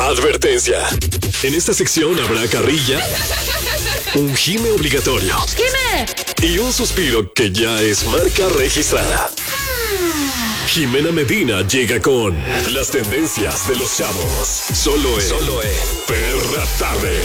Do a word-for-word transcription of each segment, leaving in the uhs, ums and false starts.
Advertencia. En esta sección habrá carrilla, un gime obligatorio ¡Gime! y un suspiro que ya es marca registrada. Jimena Medina llega con las tendencias de los chavos. Solo en, Solo en Perra Tarde.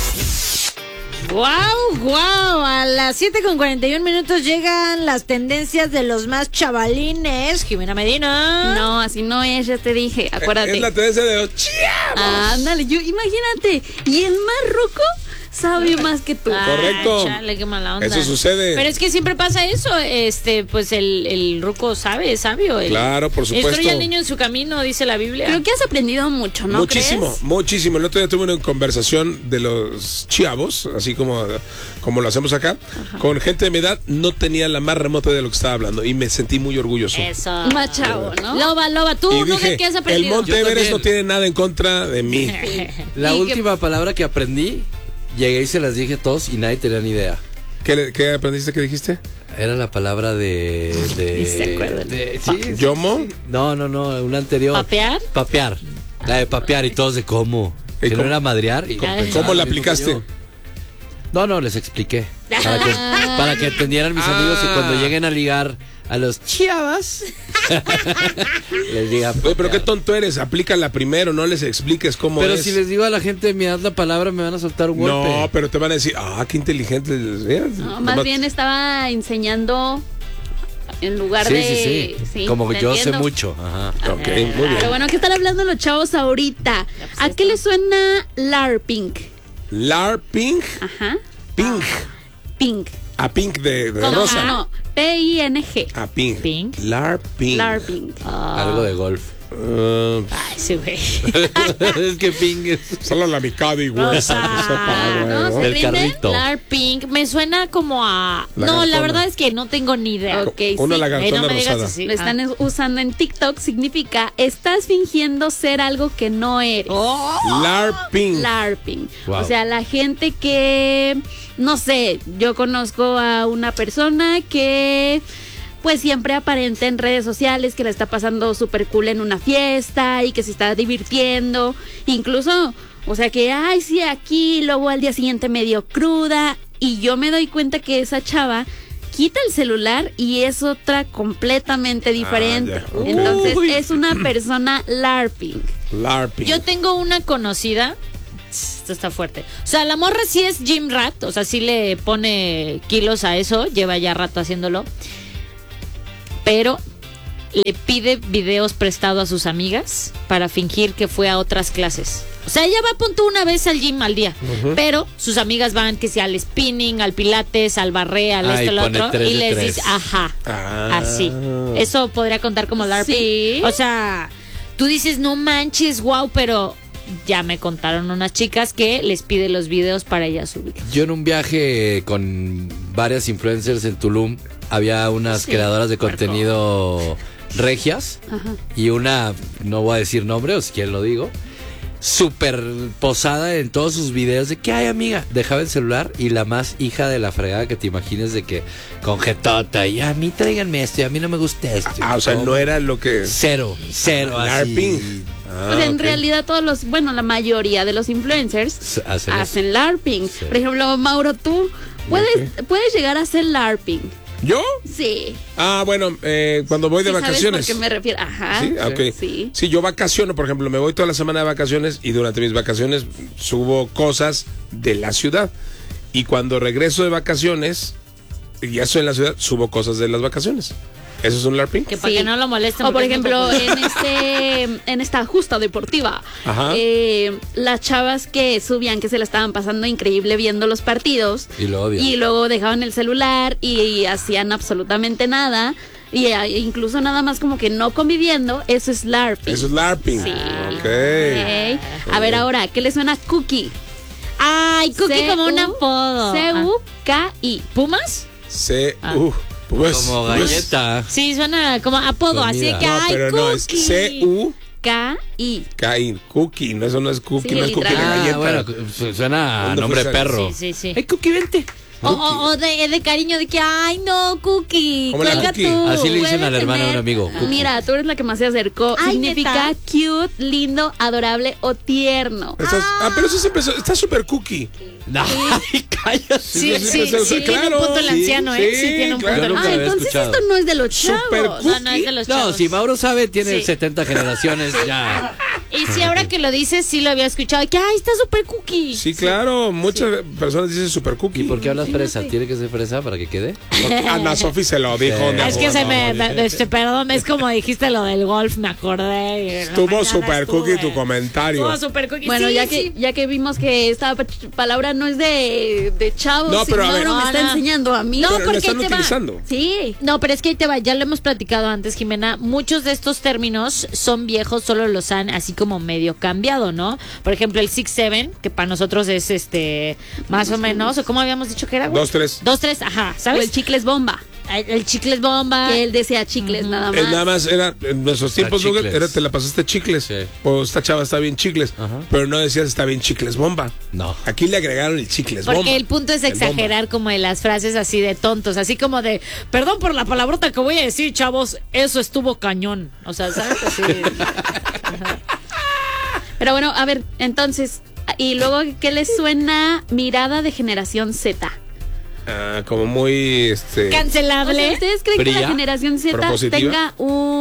¡Guau, guau! A las siete con cuarenta y un minutos llegan las tendencias de los más chavalines. Jimena Medina. No, así no es, ya te dije, acuérdate. Es la tendencia de los chavos. Ándale, yo, imagínate. Y el más ruco sabe más que tú. Ay, Correcto. chale, qué mala onda. Eso sucede. Pero es que siempre pasa eso. Este, pues el, el ruco sabe, es sabio. El, Claro, por supuesto. Instruye al niño en su camino, dice la Biblia. Creo que has aprendido mucho, ¿no Muchísimo, crees? muchísimo. El otro día tuve una conversación de los chavos, así como, como lo hacemos acá, Ajá. con gente de mi edad. No tenía la más remota idea de lo que estaba hablando y me sentí muy orgulloso. Eso. Más chavo, ¿no? Loba, Loba, tú Y no dije, sé qué has aprendido. el Monte Yo Everest también. no tiene nada en contra de mí. La Y última palabra que aprendí, llegué y se las dije a todos y nadie tenía ni idea. ¿Qué, le- qué aprendiste que dijiste? Era la palabra de... de, Ni se acuerdan. de- sí, sí, ¿Yomo? sí. No, no, no, una anterior. ¿Papear? Papear. La de papear y todos de cómo. ¿Y Que no cómo? era madrear. Y ¿Cómo- ¿Cómo la Ah, aplicaste? yo. No, no, les expliqué. Para que, para que entendieran mis Ah. amigos y cuando lleguen a ligar a los chavas, les diga. Oye, pero qué papear. tonto eres. Aplícala primero, no les expliques cómo Pero es. si les digo a la gente de mi edad la palabra, me van a soltar un golpe. No, pero te van a decir, ah, qué inteligente. No, más bien estaba enseñando en lugar Sí, de... sí, sí. Como te yo sé entiendo. mucho. Ajá. Ok, muy bien. Pero bueno, ¿qué están hablando los chavos ahorita? ¿A qué le suena LARPing? LARPing, Ajá. pink. Pink. A pink de, de No, rosa. no, P I N G. A pink. Pink. LARPing. LARPing. Algo de golf. Uh, Ay, sí, güey. Es que ping es... solo la Micadi, güey. Rosa. Sepa, güey, ¿No? ¿no? ¿Se El rinden? carrito. LARPing. Me suena como a... La no, la gartona. verdad es que no tengo ni idea. Ok, Una sí. lagartona Eh, no me digas rosada. así. Lo están es- usando en TikTok, significa estás fingiendo ser algo que no eres. Oh. LARPing. LARPing. Wow. O sea, la gente que, no sé, yo conozco a una persona que pues siempre aparenta en redes sociales que la está pasando súper cool en una fiesta y que se está divirtiendo. Incluso, o sea que, ay, sí, aquí, luego al día siguiente medio cruda. Y yo me doy cuenta que esa chava quita el celular y es otra completamente diferente. ya, ok. Entonces, Uy. es una persona LARPing. LARPing. Yo tengo una conocida. Esto está fuerte. O sea, la morra sí es gym rat. O sea, sí le pone kilos a eso. Lleva ya rato haciéndolo. Pero le pide videos prestados a sus amigas para fingir que fue a otras clases. O sea, ella va a punto una vez al gym al día. Pero sus amigas van que sea al spinning, al pilates, al barré, al Ah, esto, y lo pone otro. tres Y de les tres. dice, ajá. Ah. Así. Eso podría contar como LARPing. Sí. O sea, tú dices, no manches, wow, pero ya me contaron unas chicas que les pide los videos para ellas subir. Yo en un viaje con varias influencers en Tulum, había unas Sí, creadoras de puerco. contenido regias Ajá. y una, no voy a decir nombre, o si quieren lo digo, súper posada en todos sus videos de que hay amiga, dejaba el celular y la más hija de la fregada que te imagines de que con jetota y a mí tráiganme esto y a mí no me gusta esto. Ah, o sea, ¿Cómo? no era lo que... Cero, cero. LARPing. Así. Ah, O sea, en ok. realidad todos los, bueno, la mayoría de los influencers S- hacen hacen, eso. LARPing. Sí. Por ejemplo, Mauro, tú puedes, puedes llegar a hacer LARPing. ¿Yo? Sí. Ah, bueno, eh, cuando voy de ¿Sí vacaciones. ¿Sabes por qué me refiero? Ajá. Sí, ok. Sí. Sí, yo vacaciono, por ejemplo, me voy toda la semana de vacaciones y durante mis vacaciones subo cosas de la ciudad. Y cuando regreso de vacaciones, y ya estoy en la ciudad, subo cosas de las vacaciones. ¿Eso es un LARPing? Que para Sí. que no lo molesten. O por porque es muy ejemplo, popular. en este, en esta justa deportiva, Ajá. eh, las chavas que subían que se la estaban pasando increíble viendo los partidos Y lo odian. y luego dejaban el celular y, hacían absolutamente nada y eh, incluso nada más como que no conviviendo, eso es LARPing. Eso es LARPing. Sí. Ok. Ok. A ver ahora, ¿qué le suena Cookie? Ay, Cookie C como un U apodo. C U K I. ¿Pumas? C U. Pues, Como pues, galleta. Sí, suena como apodo. Comida. Así que, No, ay, pero no, es Cookie. C U K I. K I. Cookie. No, eso no es cookie, Sí, no es cookie de literal. Ah, galleta. bueno, su- suena a ¿Dónde nombre de fuiste? perro. Sí, sí, sí. Hey, Cookie, vente. O, o, o de, de cariño, de que, ay, no, Cookie, Como la cuelga Cookie. tú. Así le dicen Puede a la hermana de un tener- amigo. Cookie. Mira, tú eres la que más se acercó. Ay, Significa ¿neta? cute, lindo, adorable o tierno. Estás- ah, pero eso siempre está súper cookie. Ay, cállate. Sí, Sí, sí, sí, sí, sí, sí, tiene un claro, punto el sí, anciano, ¿eh? sí, Sí, tiene un claro. punto. Yo nunca Ah, había entonces escuchado. esto no es de los Super chavos. No, no es de los No, chavos. si Mauro sabe, tiene Sí. setenta generaciones ya. Y si ahora que lo dices, sí lo había escuchado, que, ay, está súper Cookie. Sí, claro. Muchas personas dicen super cookie. ¿Y por qué hablas fresa? ¿Tiene que ser fresa para que quede? Porque Ana Sofi se lo dijo. Sí. mi Es que amor, se no, me, no, me- este, perdón, es como dijiste lo del golf, me acordé. y en la Estuvo mañana super estuve. cookie tu comentario. Estuvo super Cookie. Bueno, sí, ya sí. que ya que vimos que esta pa- palabra no es de, de chavos, No, pero a y ver. Mauro me No, está no. enseñando a mí. No, Pero lo porque están ahí te va. utilizando. Sí. No, pero es que ahí te va, ya lo hemos platicado antes, Jimena. Muchos de estos términos son viejos, solo los han así como medio cambiado, ¿no? Por ejemplo, el six seven, que para nosotros es este más o menos, o como habíamos dicho que era, güey? Dos, tres. Dos, tres, ajá, O ¿sabes? el chicles bomba. El, el chicles bomba. Que él desea chicles nada más. Eh, nada más era en nuestros tiempos chicles. Nugget, era te la pasaste chicles Sí. o esta chava está bien chicles, Ajá. pero no decías está bien chicles bomba. No. Aquí le agregaron el chicles Porque bomba. el punto es El bomba. exagerar como de las frases así de tontos, así como de, perdón por la palabrota que voy a decir, chavos, eso estuvo cañón. O sea, ¿sabes? Así. Pero bueno, a ver, entonces, y luego, ¿qué les suena mirada de generación Z? Ah, como muy este O sea, Cancelable. ¿ustedes creen que Fría, la generación Z propositiva. tenga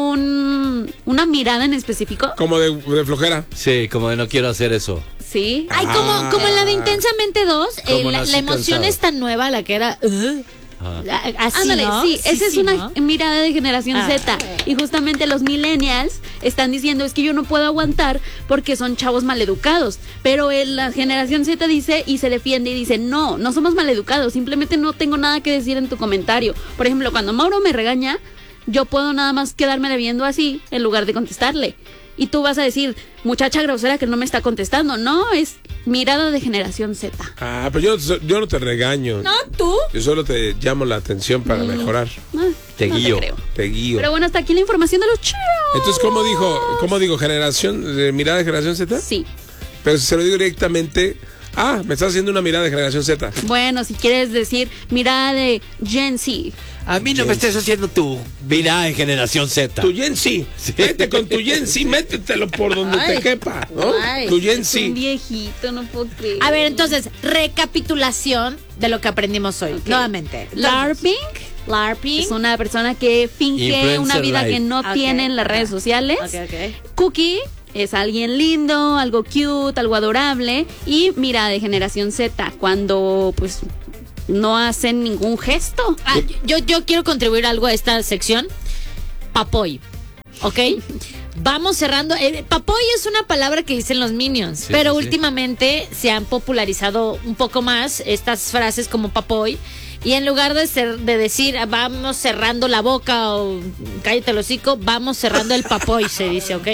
un una mirada en específico? como de, de flojera. Sí, como de no quiero hacer eso. Sí. Ay, como, como en la de Intensamente dos, eh, Como la, nací la emoción cansado. es tan nueva, la que era... uh, Ajá. a- así, Ándale, ¿no? sí, esa es sí, una ¿no? mirada de generación Ah. Z. Y justamente los millennials están diciendo, es que yo no puedo aguantar porque son chavos maleducados. Pero el- la generación Z dice y se defiende y dice, no, no somos maleducados, simplemente no tengo nada que decir en tu comentario. Por ejemplo, cuando Mauro me regaña, yo puedo nada más quedarme viendo así en lugar de contestarle. Y tú vas a decir, muchacha grosera que no me está contestando. No, es mirada de generación Z. Ah, pero yo, no- yo no te regaño. No, tú. Yo solo te llamo la atención para mejorar. Ah, Te no guío. creo. Te guío. Pero bueno, hasta aquí la información de los chicos. Entonces, ¿cómo dijo? ¿Cómo digo? ¿Generación? de ¿Mirada de generación Z? Sí. Pero si se lo digo directamente. Ah, me estás haciendo una mirada de generación Z. Bueno, si quieres decir mirada de Gen Z. A mí no me estés haciendo tu mirada en generación Z. Tu Gen Z. Vete con tu Gen Z, métetelo por donde Ay. te quepa, ¿no? Ay. Tu Gen Es un Z. viejito, no puedo creer. A ver, entonces, recapitulación de lo que aprendimos hoy. Ok. Nuevamente. LARPing LARPing. es una persona que finge Influencer una vida life. que no Ok. tiene en las redes sociales. Ok, ok. Cookie es alguien lindo, algo cute, algo adorable. Y mira, de generación Z, cuando pues no hacen ningún gesto. Ah, yo, yo quiero contribuir algo a esta sección. Papoy. ¿Ok? Vamos cerrando. Eh, papoy es una palabra que dicen los Minions, Sí, pero sí, sí. últimamente se han popularizado un poco más estas frases como papoy. Y en lugar de ser de decir "Ah, vamos cerrando la boca o cállate el hocico, vamos cerrando el papoy, se dice, ¿ok?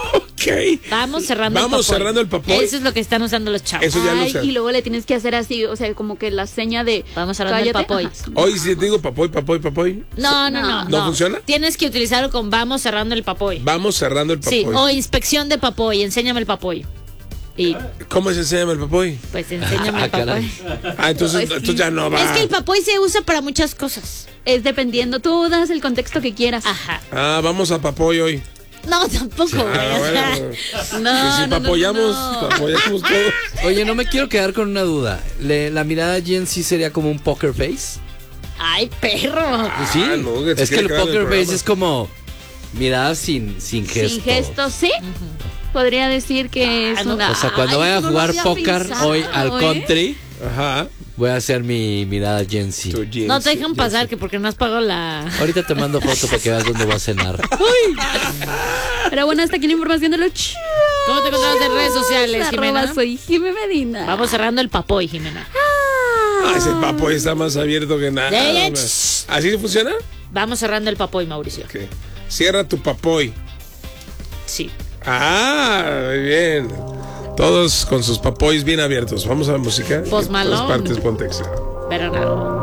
Ok. Vamos cerrando Vamos el papoy. cerrando el papoy. Eso es lo que están usando los chavos. Eso ya lo Ay, sé. y luego le tienes que hacer así, o sea, como que la seña de Vamos cerrando el cállate. papoy. Ajá. Hoy si te digo papoy, papoy, papoy. No, no, no, ¿No no. funciona? Tienes que utilizarlo con vamos cerrando el papoy. Vamos cerrando el papoy. Sí, o inspección de papoy, enséñame el papoy. Y ¿Cómo se llama el papoy? pues enséñame Ah, el papoy. caray. Ah, entonces, Ay, sí. entonces ya no va. Es que el papoy se usa para muchas cosas. Es dependiendo, tú das el contexto que quieras. Ajá. Ah, vamos a papoy hoy. No, tampoco, güey. Ah, o sea, bueno. No, Y si no, no, papoyamos, no, no. papoyamos todo. Oye, no me quiero quedar con una duda. Le- ¿La mirada Gen Z sería como un poker face? Ay, perro. Pues sí. Ah, no, que se es que quiere el quedar en el poker face programa. es como mirada sin, sin gesto. Sin gesto, sí. Podría decir que Ah, es no. una. O sea, cuando Ay, vaya a no lo jugar había póker pensado, hoy al ¿eh? country, Ajá. voy a hacer mi mirada Gen Z. Tu Gen No te Z, dejan Gen pasar Z. que porque no has pagado la... Ahorita te mando foto para que veas dónde voy a cenar. Pero bueno, hasta aquí la información de los chicos. ¿Cómo te encontramos en redes sociales, Arroba Jimena? soy Jimé Medina. Vamos cerrando el papoy, Jimena. Ah, ese papoy está más abierto que nada. Ya, ya, hombre. shh. ¿Así funciona? Vamos cerrando el papoy, Mauricio. Ok. Cierra tu papoy. Sí. Ah, muy bien. Todos con sus papoys bien abiertos. Vamos a la música. Post En todas Malone. partes, Pontexa. Pero no.